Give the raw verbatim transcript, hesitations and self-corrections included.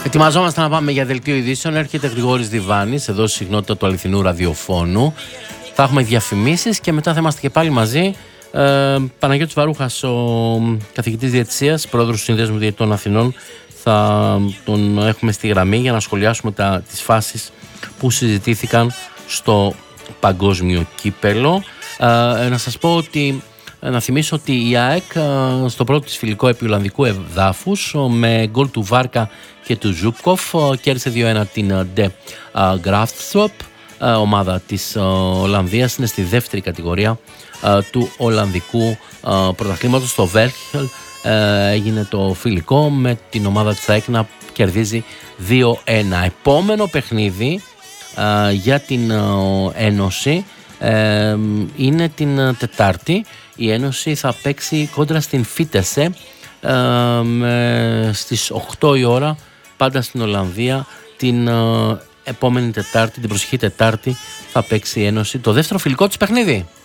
Ετοιμαζόμαστε να πάμε για δελτίο ειδήσεων. Έρχεται Γρηγόρης Διβάνης, εδώ στη συχνότητα του αληθινού ραδιοφώνου. Θα έχουμε διαφημίσεις και μετά θα είμαστε και πάλι μαζί. Ε, Παναγιώτης Βαρούχας, ο καθηγητής διαιτησίας, πρόεδρος του Συνδέσμου Διαιτητών Αθηνών, θα τον έχουμε στη γραμμή για να σχολιάσουμε τα, τις φάσεις που συζητήθηκαν στο παγκόσμιο κύπελο. Ε, να σας πω ότι Να θυμίσω ότι η ΑΕΚ στο πρώτο της φιλικό επί Ολλανδικού εδάφους με γκολ του Βάρκα και του Ζούπκοφ κέρδισε δύο ένα την Ντε Γκράφτστροπ, ομάδα της Ολλανδίας. Είναι στη δεύτερη κατηγορία του Ολλανδικού πρωταθλήματος. Στο Βέρχελ έγινε το φιλικό με την ομάδα της ΑΕΚ να κερδίζει δύο ένα. Επόμενο παιχνίδι για την Ένωση είναι την Τετάρτη. Η Ένωση θα παίξει κόντρα στην Φίτεσε ε, στις οκτώ η ώρα, πάντα στην Ολλανδία. Την ε, επόμενη Τετάρτη, την προσεχή Τετάρτη θα παίξει η Ένωση το δεύτερο φιλικό της παιχνίδι.